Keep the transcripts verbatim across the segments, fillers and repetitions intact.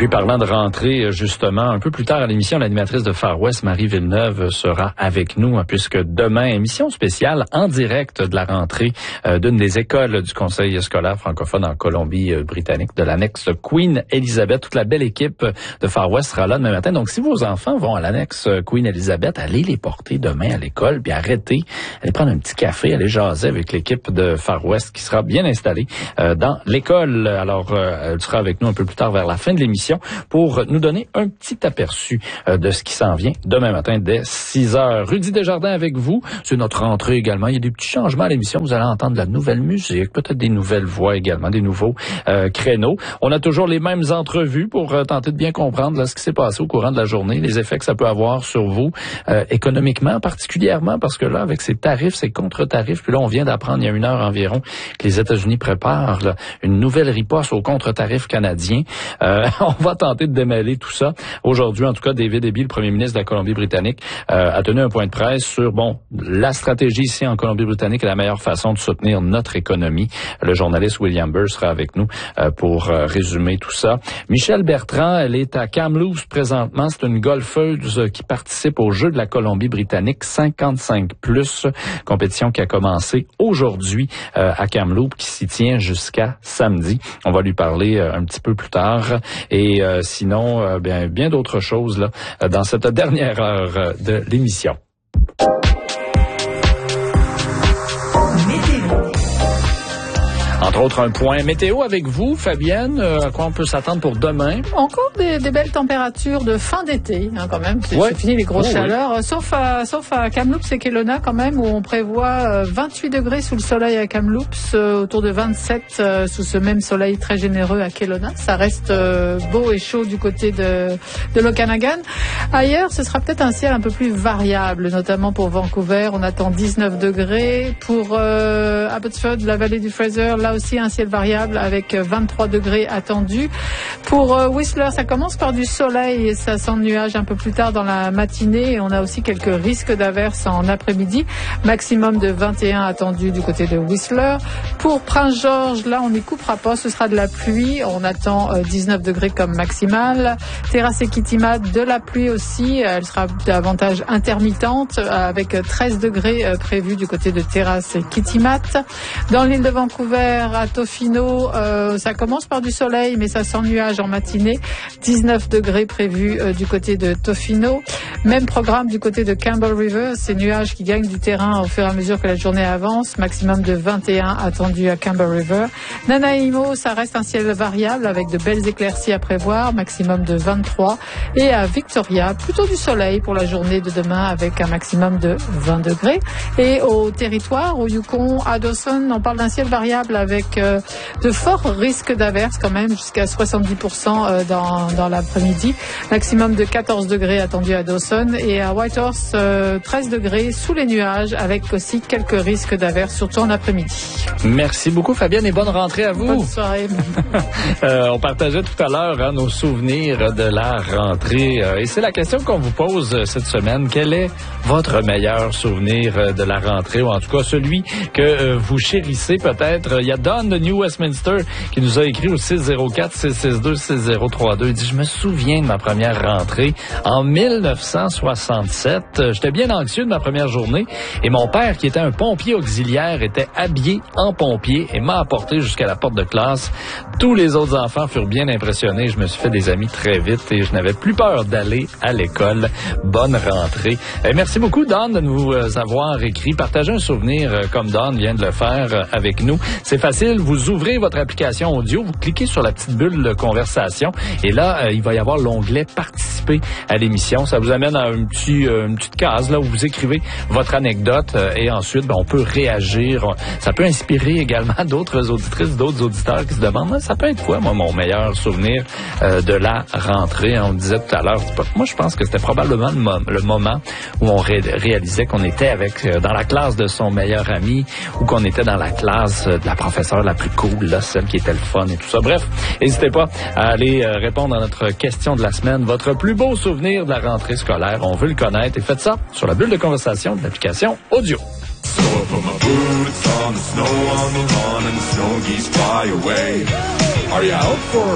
puis parlant de rentrée, justement, un peu plus tard à l'émission, l'animatrice de Far West, Marie Villeneuve, sera avec nous, hein, puisque demain, émission spéciale en direct de la rentrée euh, d'une des écoles du Conseil scolaire francophone en Colombie-Britannique, de l'annexe Queen Elizabeth. Toute la belle équipe de Far West sera là demain matin. Donc, si vos enfants vont à l'annexe Queen Elizabeth, allez les porter demain à l'école, puis arrêtez, allez prendre un petit café, allez jaser avec l'équipe de Far West qui sera bien installée euh, dans l'école. Alors, euh, elle sera avec nous un peu plus tard vers la fin de l'émission pour nous donner un petit aperçu euh, de ce qui s'en vient demain matin dès six heures. Rudy Desjardins avec vous. C'est notre rentrée également. Il y a des petits changements à l'émission. Vous allez entendre de la nouvelle musique, peut-être des nouvelles voix également, des nouveaux euh, créneaux. On a toujours les mêmes entrevues pour euh, tenter de bien comprendre là, ce qui s'est passé au courant de la journée, les effets que ça peut avoir sur vous, euh, économiquement particulièrement, parce que là, avec ces tarifs, ces contre-tarifs, puis là, on vient d'apprendre il y a une heure environ que les États-Unis préparent là, une nouvelle riposte aux contre-tarifs canadiens. Euh, on va tenter de démêler tout ça. Aujourd'hui, en tout cas, David Eby, le premier ministre de la Colombie-Britannique, euh, a tenu un point de presse sur, bon, la stratégie ici en Colombie-Britannique est la meilleure façon de soutenir notre économie. Le journaliste William Burr sera avec nous euh, pour euh, résumer tout ça. Michèle Bertrand, elle est à Kamloops présentement. C'est une golfeuse qui participe aux Jeux de la Colombie-Britannique cinquante-cinq plus, compétition qui a commencé aujourd'hui euh, à Kamloops, qui s'y tient jusqu'à samedi. On va lui parler euh, un petit peu plus tard. Et euh, sinon, euh, bien, bien d'autres choses là dans cette dernière heure euh, de l'émission. Entre autres, un point météo avec vous, Fabienne. Euh, à quoi on peut s'attendre pour demain? Encore des, des belles températures de fin d'été, hein, quand même. C'est, ouais. c'est fini les grosses oh, chaleurs. Oui. Sauf à, sauf à Kamloops et Kelowna, quand même, où on prévoit euh, vingt-huit degrés sous le soleil à Kamloops, euh, autour de vingt-sept euh, sous ce même soleil très généreux à Kelowna. Ça reste euh, beau et chaud du côté de, de l'Okanagan. Ailleurs, ce sera peut-être un ciel un peu plus variable, notamment pour Vancouver. On attend dix-neuf degrés. Pour euh, Abbotsford, la vallée du Fraser, là aussi un ciel variable avec vingt-trois degrés attendus. Pour euh, Whistler, ça commence par du soleil et ça sent nuage un peu plus tard dans la matinée. Et on a aussi quelques risques d'averses en après-midi. Maximum de vingt et un attendus du côté de Whistler. Pour Prince George, là on n'y coupera pas, ce sera de la pluie. On attend euh, dix-neuf degrés comme maximal. Terrasse et Kitimat, de la pluie aussi. Elle sera davantage intermittente avec treize degrés euh, prévus du côté de Terrasse et Kitimat. Dans l'île de Vancouver, à Tofino, euh, ça commence par du soleil, mais ça sent nuage en matinée. dix-neuf degrés prévus euh, du côté de Tofino. Même programme du côté de Campbell River. Ces nuages qui gagnent du terrain au fur et à mesure que la journée avance. Maximum de vingt et un attendu à Campbell River. Nanaimo, ça reste un ciel variable avec de belles éclaircies à prévoir. Maximum de vingt-trois. Et à Victoria, plutôt du soleil pour la journée de demain avec un maximum de vingt degrés. Et au territoire, au Yukon, à Dawson, on parle d'un ciel variable avec euh, de forts risques d'averses quand même, jusqu'à soixante-dix pour cent euh, dans, dans l'après-midi. Maximum de quatorze degrés attendu à Dawson. Et à Whitehorse, euh, treize degrés sous les nuages avec aussi quelques risques d'averses, surtout en après-midi. Merci beaucoup, Fabienne, et bonne rentrée à vous. Bonne soirée. euh, on partageait tout à l'heure hein, nos souvenirs de la rentrée. Euh, et c'est la question qu'on vous pose euh, cette semaine. Quel est votre meilleur souvenir euh, de la rentrée, ou en tout cas celui que euh, vous chérissez peut-être? Il y a Don de New Westminster qui nous a écrit au six zéro quatre, six six deux, six zéro trois deux. Il dit « Je me souviens de ma première rentrée en mille neuf cent soixante-sept. J'étais bien anxieux de ma première journée et mon père, qui était un pompier auxiliaire, était habillé en pompier et m'a apporté jusqu'à la porte de classe. Tous les autres enfants furent bien impressionnés. Je me suis fait des amis très vite et je n'avais plus peur d'aller à l'école. Bonne rentrée. » Et merci beaucoup, Don, de nous avoir écrit. Partagez un souvenir comme Don vient de le faire avec nous. C'est facile, vous ouvrez votre application audio, vous cliquez sur la petite bulle de conversation et là, euh, il va y avoir l'onglet « Participer à l'émission ». Ça vous amène à un petit, euh, une petite case là où vous écrivez votre anecdote euh, et ensuite, ben, on peut réagir. Ça peut inspirer également d'autres auditrices, d'autres auditeurs qui se demandent « Ça peut être quoi, moi, mon meilleur souvenir euh, de la rentrée? » On disait tout à l'heure, moi, je pense que c'était probablement le, mo- le moment où on ré- réalisait qu'on était avec euh, dans la classe de son meilleur ami ou qu'on était dans la classe euh, de la professeure la plus cool, là, celle qui était le fun et tout ça. Bref, n'hésitez pas à aller euh, répondre à notre question de la semaine. Votre plus beau souvenir de la rentrée scolaire, on veut le connaître et faites ça sur la bulle de conversation de l'application audio. So I put my boots on, the snow on the lawn and the snow geese fly away. Are you out for a rip?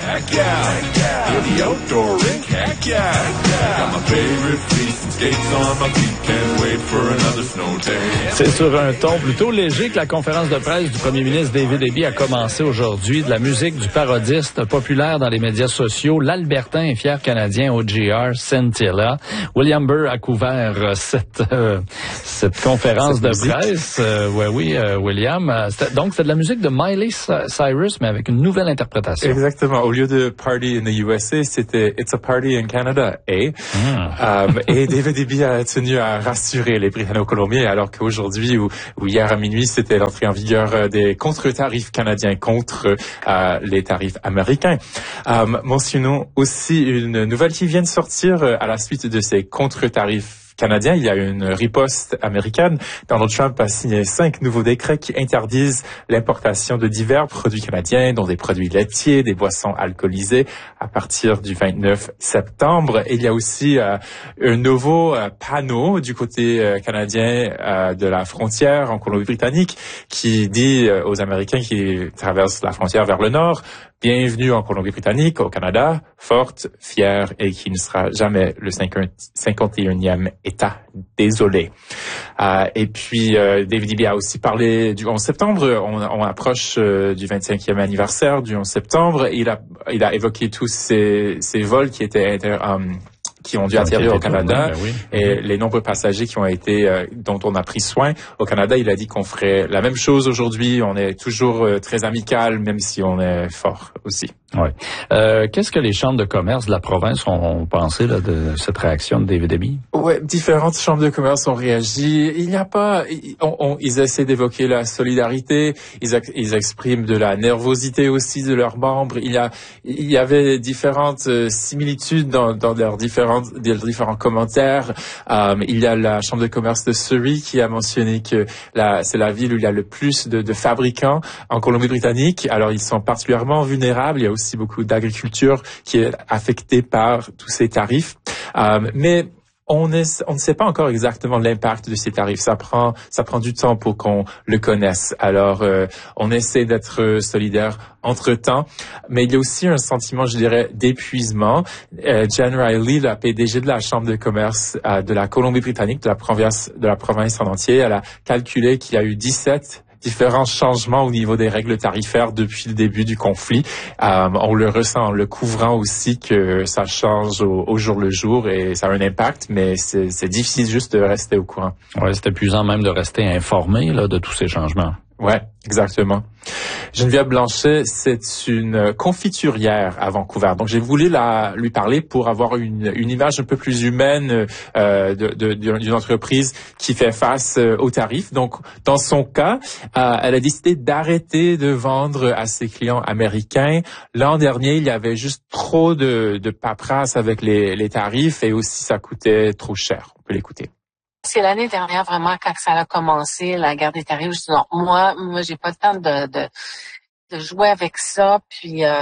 Heck yeah, in the outdoor rink. Heck yeah, got my favorite fleece and skates on my feet. Can't wait for another snow day. C'est sur un ton plutôt léger que la conférence de presse du premier ministre David Eby a commencé aujourd'hui. De la musique du parodiste populaire dans les médias sociaux, l'Albertain et fier Canadien O G R Scintilla. William Burr a couvert cette euh, cette conférence de presse. Euh, ouais, oui, euh, William. Euh, c'était, donc, c'est de la musique de Miley Cyrus, mais avec une nouvelle interprétation. Exactement. Au lieu de Party in the U S A, c'était It's a Party in Canada, eh? Mm. Um, et David Eby a tenu à rassurer les Britanno-Colombiens, alors qu'aujourd'hui ou, ou hier à minuit, c'était l'entrée en vigueur des contre-tarifs canadiens contre euh, les tarifs américains. Um, mentionnons aussi une nouvelle qui vient de sortir à la suite de ces contre-tarifs canadien, il y a une riposte américaine. Donald Trump a signé cinq nouveaux décrets qui interdisent l'importation de divers produits canadiens, dont des produits laitiers, des boissons alcoolisées, à partir du vingt-neuf septembre. Et il y a aussi euh, un nouveau euh, panneau du côté euh, canadien euh, de la frontière en Colombie-Britannique qui dit euh, aux Américains qui traversent la frontière vers le nord: bienvenue en Colombie-Britannique, au Canada, forte, fière et qui ne sera jamais le cinquante et unième État. Désolé. Euh, et puis, euh, David Eby a aussi parlé du onze septembre. On, on approche euh, du vingt-cinquième anniversaire du onze septembre. Il a, il a évoqué tous ces, ces vols qui étaient inter, um, qui ont dû atterrir au Canada, oui, oui. Et les nombreux passagers qui ont été, euh, dont on a pris soin. Au Canada, il a dit qu'on ferait la même chose aujourd'hui. On est toujours euh, très amical, même si on est fort aussi. Oui. Euh, qu'est-ce que les chambres de commerce de la province ont pensé là, de cette réaction de David Eby? Ouais, différentes chambres de commerce ont réagi. Il n'y a pas, on, on, ils essaient d'évoquer la solidarité. Ils, ils expriment de la nervosité aussi de leurs membres. Il y a, il y avait différentes euh, similitudes dans, dans leurs différentes, des différents commentaires. Euh, il y a la chambre de commerce de Surrey qui a mentionné que la, c'est la ville où il y a le plus de, de fabricants en Colombie-Britannique. Alors ils sont particulièrement vulnérables. Il y a aussi beaucoup d'agriculture qui est affectée par tous ces tarifs. Euh, mais on, est, on ne sait pas encore exactement l'impact de ces tarifs. Ça prend, ça prend du temps pour qu'on le connaisse. Alors, euh, on essaie d'être solidaire entre-temps. Mais il y a aussi un sentiment, je dirais, d'épuisement. Euh, Jen Riley, la P D G de la Chambre de commerce euh, de la Colombie-Britannique, de la province, de la province en entier, elle a calculé qu'il y a eu dix-sept différents changements au niveau des règles tarifaires depuis le début du conflit. Euh, on le ressent en le couvrant aussi que ça change au, au jour le jour et ça a un impact, mais c'est, c'est difficile juste de rester au courant. Ouais, c'est épuisant même de rester informé là, de tous ces changements. Ouais, exactement. Geneviève Blanchet, c'est une confiturière à Vancouver. Donc, j'ai voulu la, lui parler pour avoir une, une image un peu plus humaine euh, de, de, d'une entreprise qui fait face aux tarifs. Donc, dans son cas, euh, elle a décidé d'arrêter de vendre à ses clients américains. L'an dernier, il y avait juste trop de, de paperasse avec les, les tarifs et aussi ça coûtait trop cher. On peut l'écouter. C'est l'année dernière, vraiment, quand ça a commencé, la guerre des tarifs, je dis non, moi, moi, j'ai pas le temps de, de, de jouer avec ça, puis euh,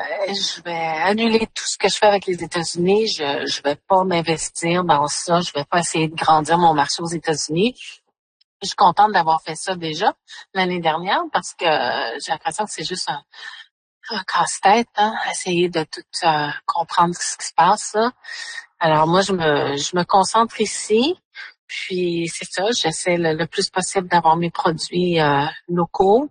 je vais annuler tout ce que je fais avec les États-Unis, je je vais pas m'investir dans ça, je vais pas essayer de grandir mon marché aux États-Unis. Je suis contente d'avoir fait ça déjà l'année dernière, parce que j'ai l'impression que c'est juste un, un casse-tête, hein, essayer de tout euh, comprendre ce qui se passe, là. Alors moi, je me je me concentre ici. Puis c'est ça, j'essaie le, le plus possible d'avoir mes produits euh, locaux.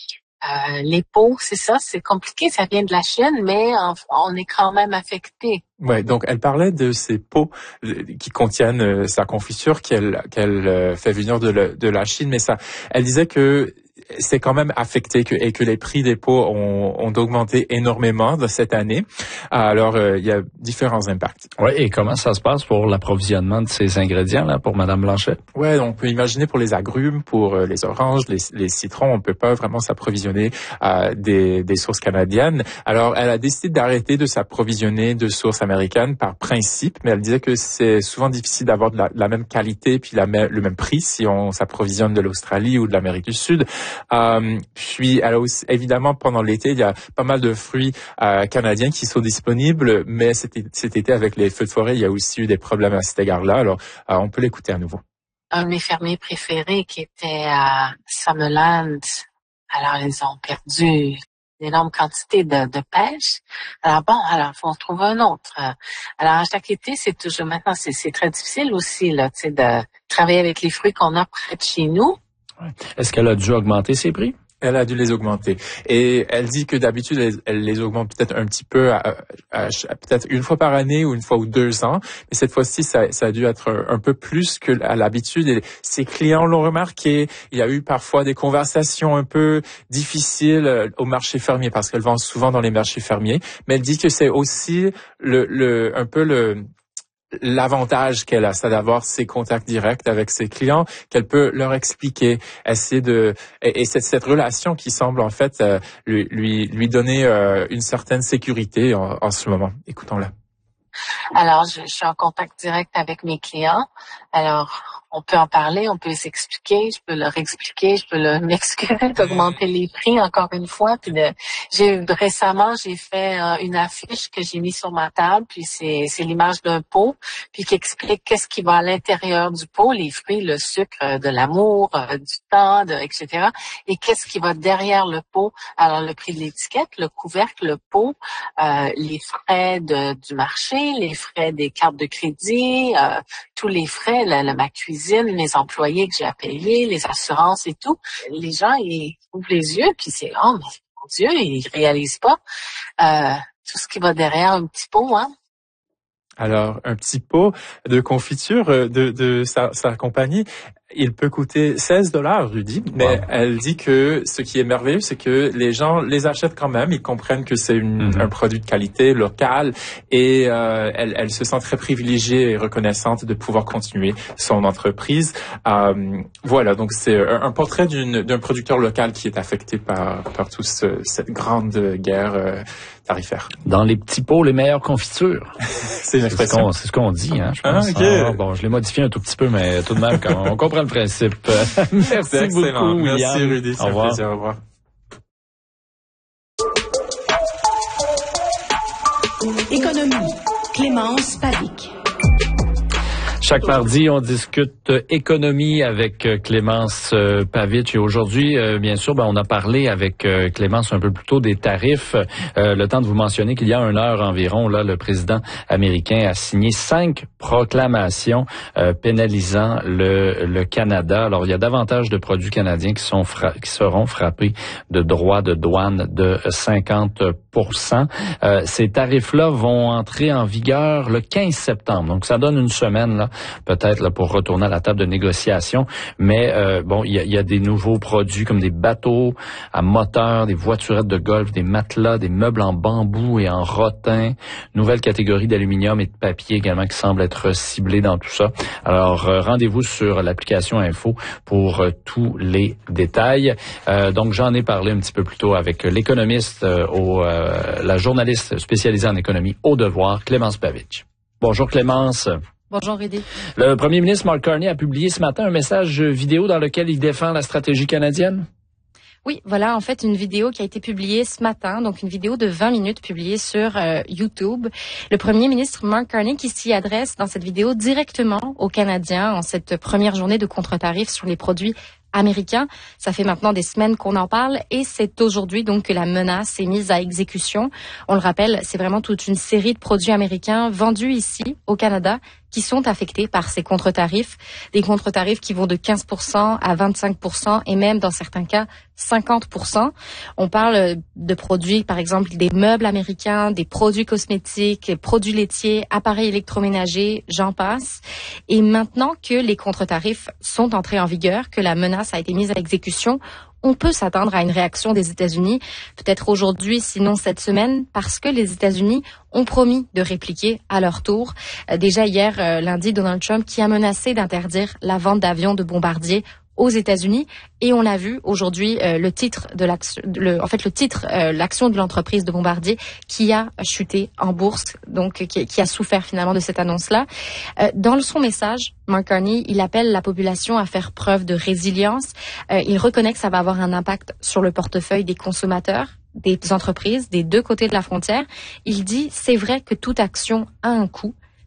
Euh, les pots, c'est ça, c'est compliqué, ça vient de la Chine, mais on, on est quand même affecté. Ouais, donc elle parlait de ces pots qui contiennent euh, sa confiture qu'elle qu'elle euh, fait venir de, le, de la Chine, mais ça, elle disait que c'est quand même affecté que, et que les prix des pots ont, ont augmenté énormément de cette année. Alors, euh, il y a différents impacts. Oui, et comment ça se passe pour l'approvisionnement de ces ingrédients-là pour Madame Blanchet? Ouais, on peut imaginer pour les agrumes, pour euh, les oranges, les, les citrons, on peut pas vraiment s'approvisionner euh, des, des sources canadiennes. Alors, elle a décidé d'arrêter de s'approvisionner de sources américaines par principe, mais elle disait que c'est souvent difficile d'avoir de la, de la même qualité puis la, le même prix si on s'approvisionne de l'Australie ou de l'Amérique du Sud. Euh, puis, elle a aussi, évidemment, pendant l'été, il y a pas mal de fruits euh, canadiens qui sont disponibles, mais cet, cet été, avec les feux de forêt, il y a aussi eu des problèmes à cet égard-là. Alors, euh, on peut l'écouter à nouveau. Un de mes fermiers préférés qui était à Summerland, alors ils ont perdu d'énormes quantités de, de pêche. Alors bon, alors il faut en trouver un autre. Alors à chaque été, c'est toujours maintenant, c'est, c'est très difficile aussi là, tu sais, de travailler avec les fruits qu'on a près de chez nous. Est-ce qu'elle a dû augmenter ses prix? Elle a dû les augmenter. Et elle dit que d'habitude, elle, elle les augmente peut-être un petit peu, à, à, à, peut-être une fois par année ou une fois ou deux ans. Mais cette fois-ci, ça, ça a dû être un, un peu plus que à l'habitude. Et ses clients l'ont remarqué. Il y a eu parfois des conversations un peu difficiles au marché fermier parce qu'elle vend souvent dans les marchés fermiers. Mais elle dit que c'est aussi le, le un peu le l'avantage qu'elle a, c'est d'avoir ses contacts directs avec ses clients, qu'elle peut leur expliquer, essayer de, et, et cette, cette relation qui semble en fait euh, lui, lui lui donner euh, une certaine sécurité en, en ce moment. Écoutons-la. Alors, je, je suis en contact direct avec mes clients. Alors, on peut en parler, on peut s'expliquer, je peux leur expliquer, je peux leur m'excuser d'augmenter les prix encore une fois. Puis de, j'ai récemment j'ai fait euh, une affiche que j'ai mise sur ma table, puis c'est c'est l'image d'un pot, puis qui explique qu'est-ce qui va à l'intérieur du pot, les fruits, le sucre, euh, de l'amour, euh, du temps, de, et cetera. Et qu'est-ce qui va derrière le pot. Alors le prix de l'étiquette, le couvercle, le pot, euh, les frais de, du marché, les frais des cartes de crédit, euh, tous les frais, la, la, ma cuisine, mes employés que j'ai à payer, les assurances et tout. Les gens, ils ouvrent les yeux, puis c'est « Oh, mais mon Dieu, ils réalisent pas euh, tout ce qui va derrière un petit pot, hein. » Alors, un petit pot de confiture de, de sa, sa compagnie, il peut coûter seize dollars, Rudy. Mais wow. Elle dit que ce qui est merveilleux, c'est que les gens les achètent quand même. Ils comprennent que c'est une, mm-hmm. un produit de qualité, local. Et euh, elle, elle se sent très privilégiée et reconnaissante de pouvoir continuer son entreprise. Euh, voilà, donc c'est un, un portrait d'une, d'un producteur local qui est affecté par, par toute ce, cette grande guerre euh, tarifaire. Dans les petits pots, les meilleures confitures. C'est une expression. C'est ce qu'on, c'est ce qu'on dit, hein, je pense. Ah, okay. Ah, bon, je l'ai modifié un tout petit peu, mais tout de même, quand on comprend le principe. Merci c'est excellent. beaucoup, Merci, William. Rudy. C'est un plaisir. Au revoir. Économie. Clémence Pavic. Chaque mardi, on discute économie avec Clémence Pavic. Et aujourd'hui, bien sûr, ben, on a parlé avec Clémence un peu plus tôt des tarifs. Euh, le temps de vous mentionner qu'il y a une heure environ, là, le président américain a signé cinq proclamations euh, pénalisant le, le Canada. Alors, il y a davantage de produits canadiens qui, sont fra- qui seront frappés de droits de douane de cinquante pour cent. Euh, ces tarifs-là vont entrer en vigueur le quinze septembre. Donc, ça donne une semaine, là, peut-être là, pour retourner à la table de négociation. Mais euh, bon, il y a, y a des nouveaux produits comme des bateaux à moteur, des voiturettes de golf, des matelas, des meubles en bambou et en rotin, nouvelle catégorie d'aluminium et de papier également qui semble être ciblée dans tout ça. Alors, euh, rendez-vous sur l'application Info pour euh, tous les détails. Euh, donc, j'en ai parlé un petit peu plus tôt avec l'économiste, euh, au, euh, la journaliste spécialisée en économie au Devoir, Clémence Pavic. Bonjour Clémence. Bonjour Rudy. Le premier ministre Mark Carney a publié ce matin un message vidéo dans lequel il défend la stratégie canadienne. Oui, voilà en fait une vidéo qui a été publiée ce matin, donc une vidéo de vingt minutes publiée sur euh, YouTube. Le premier ministre Mark Carney qui s'y adresse dans cette vidéo directement aux Canadiens en cette première journée de contre-tarifs sur les produits américain. Ça fait maintenant des semaines qu'on en parle et c'est aujourd'hui donc que la menace est mise à exécution. On le rappelle, c'est vraiment toute une série de produits américains vendus ici au Canada qui sont affectés par ces contre-tarifs. Des contre-tarifs qui vont de quinze pour cent à vingt-cinq pour cent et même dans certains cas cinquante pour cent. On parle de produits, par exemple, des meubles américains, des produits cosmétiques, produits laitiers, appareils électroménagers, j'en passe. Et maintenant que les contre-tarifs sont entrés en vigueur, que la menace a été mise à exécution, on peut s'attendre à une réaction des États-Unis, peut-être aujourd'hui, sinon cette semaine, parce que les États-Unis ont promis de répliquer à leur tour. Euh, déjà hier, euh, lundi, Donald Trump qui a menacé d'interdire la vente d'avions de bombardiers aux États-Unis et on l'a vu aujourd'hui euh, le titre de l'action le, en fait le titre euh, l'action de l'entreprise de Bombardier qui a chuté en bourse, donc qui, qui a souffert finalement de cette annonce-là. Euh, dans son message, Mark Carney, il appelle la population à faire preuve de résilience. Euh, il reconnaît que ça va avoir un impact sur le portefeuille des consommateurs, des entreprises, des deux côtés de la frontière. Il dit, c'est vrai que toute action a un coût,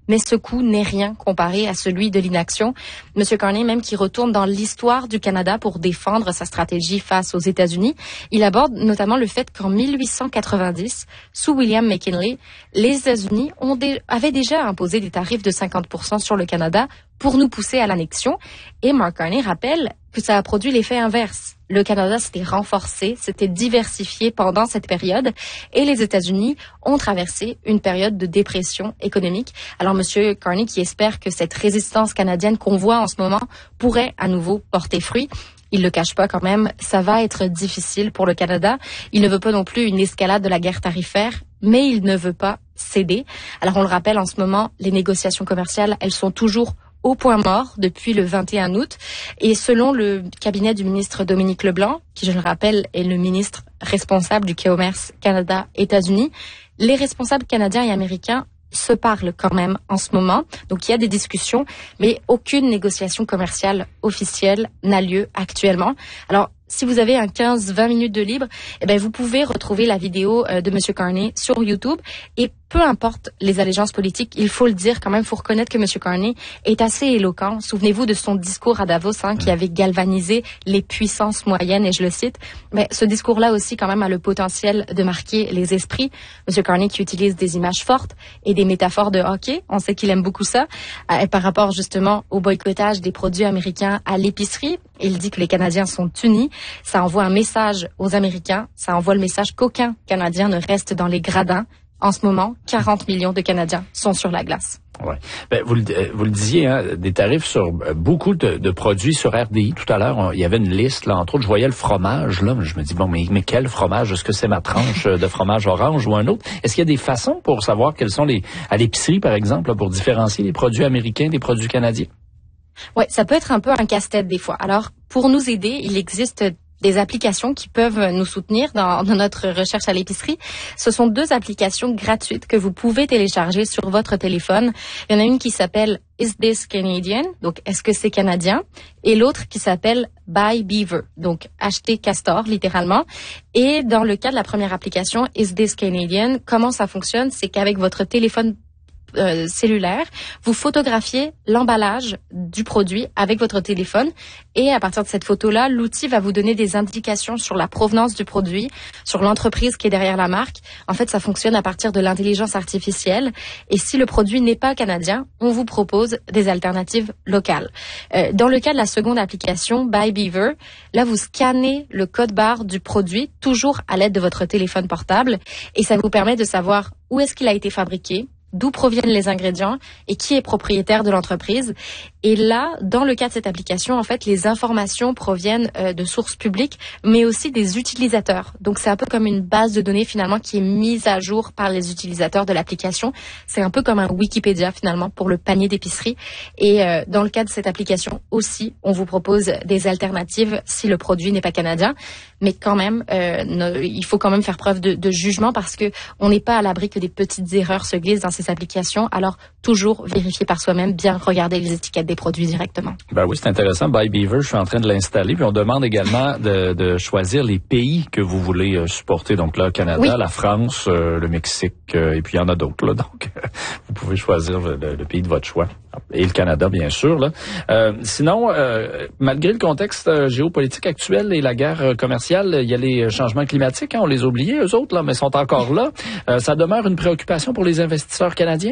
Mais ce coût n'est rien comparé à celui de l'inaction. Monsieur Carney, même qui retourne dans l'histoire du Canada pour défendre sa stratégie face aux États-Unis, il aborde notamment le fait qu'en mille huit cent quatre-vingt-dix, sous William McKinley, les États-Unis ont dé- avaient déjà imposé des tarifs de cinquante pour cent sur le Canada pour nous pousser à l'annexion. Et Mark Carney rappelle que ça a produit l'effet inverse. Le Canada s'était renforcé, s'était diversifié pendant cette période et les États-Unis ont traversé une période de dépression économique. Alors, Monsieur Carney, qui espère que cette résistance canadienne qu'on voit en ce moment pourrait à nouveau porter fruit. Il le cache pas quand même, ça va être difficile pour le Canada. Il ne veut pas non plus une escalade de la guerre tarifaire, mais il ne veut pas céder. Alors, on le rappelle, en ce moment, les négociations commerciales, elles sont toujours au point mort depuis le vingt et un août. Et selon le cabinet du ministre Dominique Leblanc, qui, je le rappelle, est le ministre responsable du commerce Canada-États-Unis, les responsables canadiens et américains se parlent quand même en ce moment. Donc, il y a des discussions, mais aucune négociation commerciale officielle n'a lieu actuellement. Alors, si vous avez un quinze vingt minutes de libre, eh ben, vous pouvez retrouver la vidéo euh, de Monsieur Carney sur YouTube. Et peu importe les allégeances politiques, il faut le dire quand même, il faut reconnaître que Monsieur Carney est assez éloquent. Souvenez-vous de son discours à Davos, hein, qui avait galvanisé les puissances moyennes, et je le cite. Mais ce discours-là aussi, quand même, a le potentiel de marquer les esprits. Monsieur Carney qui utilise des images fortes et des métaphores de hockey. On sait qu'il aime beaucoup ça. Euh, par rapport, justement, au boycottage des produits américains à l'épicerie. Il dit que les Canadiens sont unis. Ça envoie un message aux Américains. Ça envoie le message qu'aucun Canadien ne reste dans les gradins. En ce moment, quarante millions de Canadiens sont sur la glace. Ouais. Ben, vous, le, vous le disiez, hein, des tarifs sur beaucoup de, de produits sur R D I. Tout à l'heure, on, il y avait une liste. Là, entre autres, je voyais le fromage. Là, je me dis, bon, mais, mais quel fromage? Est-ce que c'est ma tranche de fromage orange ou un autre? Est-ce qu'il y a des façons pour savoir quels sont les... à l'épicerie, par exemple, là, pour différencier les produits américains des produits canadiens? Ouais, ça peut être un peu un casse-tête des fois. Alors, pour nous aider, il existe des applications qui peuvent nous soutenir dans, dans notre recherche à l'épicerie. Ce sont deux applications gratuites que vous pouvez télécharger sur votre téléphone. Il y en a une qui s'appelle Is This Canadian? Donc, est-ce que c'est canadien? Et l'autre qui s'appelle Buy Beaver. Donc, acheter castor, littéralement. Et dans le cas de la première application, Is This Canadian? Comment ça fonctionne? C'est qu'avec votre téléphone Euh, cellulaire, vous photographiez l'emballage du produit avec votre téléphone et à partir de cette photo-là, l'outil va vous donner des indications sur la provenance du produit, sur l'entreprise qui est derrière la marque. En fait, ça fonctionne à partir de l'intelligence artificielle et si le produit n'est pas canadien, on vous propose des alternatives locales. Euh, dans le cas de la seconde application, Buy Beaver, là, vous scannez le code barre du produit, toujours à l'aide de votre téléphone portable et ça vous permet de savoir où est-ce qu'il a été fabriqué, d'où proviennent les ingrédients et qui est propriétaire de l'entreprise. Et là, dans le cas de cette application, en fait, les informations proviennent euh, de sources publiques, mais aussi des utilisateurs. Donc, c'est un peu comme une base de données, finalement, qui est mise à jour par les utilisateurs de l'application. C'est un peu comme un Wikipédia, finalement, pour le panier d'épicerie. Et euh, dans le cas de cette application aussi, on vous propose des alternatives si le produit n'est pas canadien. Mais quand même, euh, ne, il faut quand même faire preuve de, de jugement parce que on n'est pas à l'abri que des petites erreurs se glissent dans ces applications. Alors, toujours vérifier par soi-même, bien regarder les étiquettes des produits directement. Ben oui, c'est intéressant. Buy Beaver, je suis en train de l'installer. Puis on demande également de, de choisir les pays que vous voulez euh, supporter. Donc là, Canada, oui. La France, euh, le Mexique, euh, et puis il y en a d'autres. Là. Donc, vous pouvez choisir le, le pays de votre choix. Et le Canada, bien sûr. Là. Euh, sinon, euh, malgré le contexte euh, géopolitique actuel et la guerre euh, commerciale, il y a les changements climatiques. Hein, on les a oubliés, eux autres, là, mais sont encore là. Euh, ça demeure une préoccupation pour les investisseurs canadiens?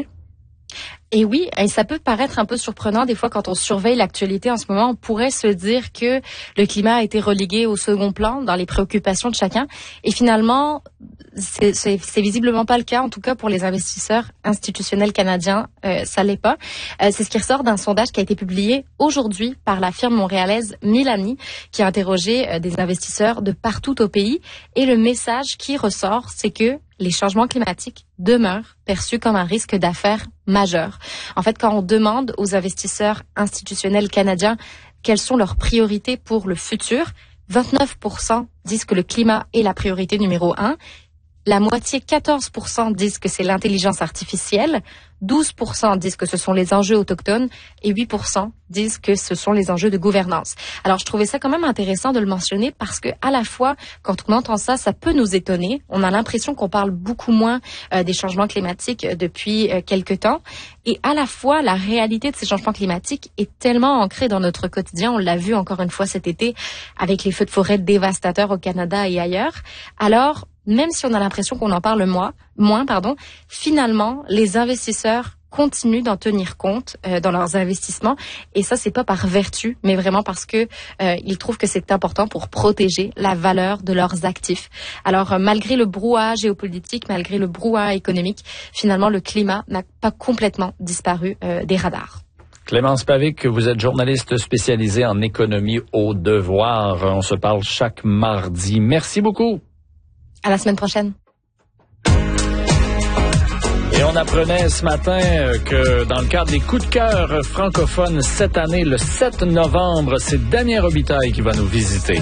Et oui, et ça peut paraître un peu surprenant des fois quand on surveille l'actualité en ce moment. On pourrait se dire que le climat a été relégué au second plan dans les préoccupations de chacun. Et finalement, c'est, c'est, c'est visiblement pas le cas, en tout cas pour les investisseurs institutionnels canadiens, euh, ça l'est pas. Euh, c'est ce qui ressort d'un sondage qui a été publié aujourd'hui par la firme montréalaise Milani, qui a interrogé euh, des investisseurs de partout au pays. Et le message qui ressort, c'est que les changements climatiques demeurent perçus comme un risque d'affaires majeur. En fait, quand on demande aux investisseurs institutionnels canadiens quelles sont leurs priorités pour le futur, vingt-neuf pour cent disent que le climat est la priorité numéro un La moitié, quatorze pour cent, disent que c'est l'intelligence artificielle, douze pour cent disent que ce sont les enjeux autochtones et huit pour cent disent que ce sont les enjeux de gouvernance. Alors, je trouvais ça quand même intéressant de le mentionner parce que, à la fois, quand on entend ça, ça peut nous étonner. On a l'impression qu'on parle beaucoup moins euh, des changements climatiques depuis euh, quelque temps. Et à la fois, la réalité de ces changements climatiques est tellement ancrée dans notre quotidien. On l'a vu encore une fois cet été avec les feux de forêt dévastateurs au Canada et ailleurs. Alors, même si on a l'impression qu'on en parle moins, moins, pardon, finalement, les investisseurs continuent d'en tenir compte euh, dans leurs investissements. Et ça, c'est pas par vertu, mais vraiment parce que euh, ils trouvent que c'est important pour protéger la valeur de leurs actifs. Alors, euh, malgré le brouhaha géopolitique, malgré le brouhaha économique, finalement, le climat n'a pas complètement disparu euh, des radars. Clémence Pavic, vous êtes journaliste spécialisée en économie au Devoir. On se parle chaque mardi. Merci beaucoup. À la semaine prochaine. Et on apprenait ce matin que dans le cadre des coups de cœur francophones cette année, le sept novembre, c'est Damien Robitaille qui va nous visiter.